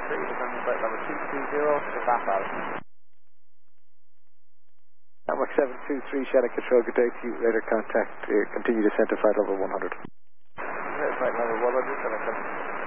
descending flight level 230 to Bathal. Mark 723, Shannon Control, good day to you. Later contact, continue descent to flight level 100. Flight level 100,